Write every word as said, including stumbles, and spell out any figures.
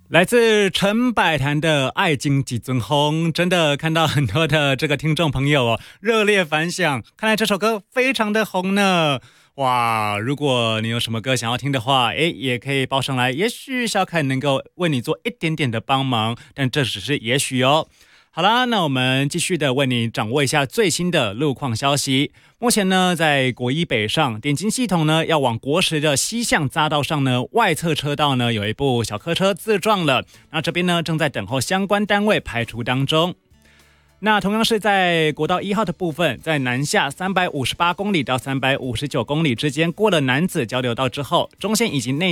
来自陈百潭的《爱经几尊红》，真的看到很多的这个听众朋友哦，热烈反响，看来这首歌非常的红呢。哇，如果你有什么歌想要听的话，诶，也可以报上来，也许小凯能够为你做一点点的帮忙，但这只是也许哦。好啦，那我们继续的为你掌握一下最新的路况消息。目前呢，在国一北上点睛系统呢，要往国十的西向匝道上呢，外侧车道呢有一部小客车自撞了，那这边呢正在等候相关单位排除当中。那同样是在国道一号的部分，在南下三百五十八公里到三百五十九公里之间，过了楠梓交流道之后，中线以及内